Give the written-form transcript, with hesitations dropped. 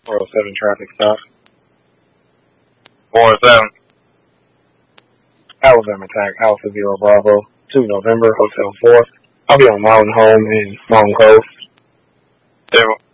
407 traffic stop. 407. Alabama Attack, Alpha Zero Bravo, 2 November, Hotel 4. I'll be on Mountain Home in Mountain Cove.